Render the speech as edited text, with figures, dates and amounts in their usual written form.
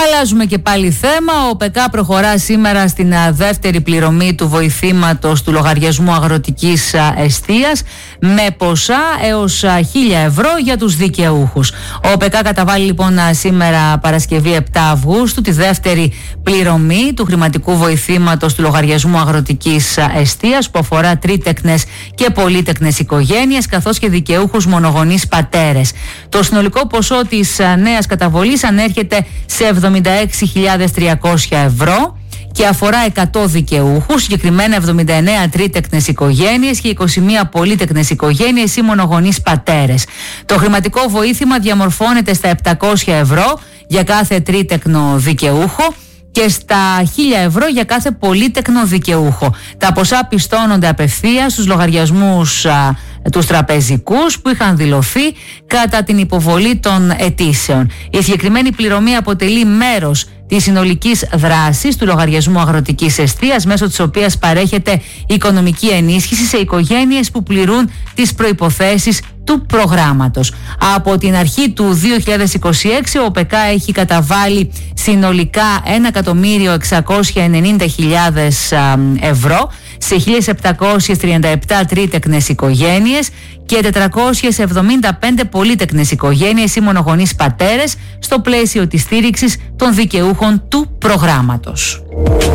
Αλλάζουμε και πάλι θέμα. Ο ΟΠΕΚΑ προχωρά σήμερα στην δεύτερη πληρωμή του βοηθήματος του λογαριασμού αγροτικής εστίας με ποσά έως 1.000 ευρώ για τους δικαιούχους. Ο ΟΠΕΚΑ καταβάλει λοιπόν σήμερα Παρασκευή 7 Αυγούστου τη δεύτερη πληρωμή του χρηματικού βοηθήματος του λογαριασμού αγροτικής εστίας που αφορά τρίτεκνες και πολύτεκνες οικογένειες καθώς και δικαιούχους μονογονείς πατέρες. Το συνολικό ποσό της νέας καταβολής ανέρχεται σε 76.300 ευρώ και αφορά 100 δικαιούχους, συγκεκριμένα 79 τρίτεκνες οικογένειες και 21 πολύτεκνες οικογένειες ή μονογονείς πατέρες. Το χρηματικό βοήθημα διαμορφώνεται στα 700 ευρώ για κάθε τρίτεκνο δικαιούχο και στα 1.000 ευρώ για κάθε πολύτεκνο δικαιούχο. Τα ποσά πιστώνονται απευθείας στους λογαριασμούς τους τραπεζικούς που είχαν δηλωθεί κατά την υποβολή των αιτήσεων. Η συγκεκριμένη πληρωμή αποτελεί μέρος της συνολικής δράσης του λογαριασμού αγροτικής εστίας μέσω της οποίας παρέχεται οικονομική ενίσχυση σε οικογένειες που πληρούν τις προϋποθέσεις του προγράμματος. Από την αρχή του 2026 ο ΟΠΕΚΑ έχει καταβάλει συνολικά 1.690.000 ευρώ σε 1.737 τρίτεκνες οικογένειες και 475 πολύτεκνες οικογένειες ή μονογονείς πατέρες στο πλαίσιο της στήριξης των δικαιούχων του προγράμματος.